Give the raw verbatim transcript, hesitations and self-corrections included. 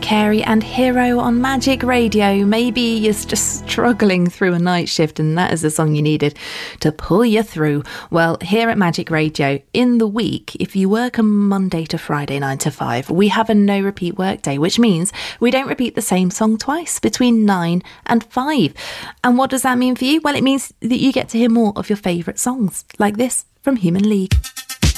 Carey and Hero on Magic Radio. Maybe you're just struggling through a night shift and that is the song you needed to pull you through. Well, here at Magic Radio, in the week, if you work a Monday to Friday nine to five, we have a no repeat work day, which means we don't repeat the same song twice between nine and five. And what does that mean for you? Well, it means that you get to hear more of your favourite songs, like this from Human League.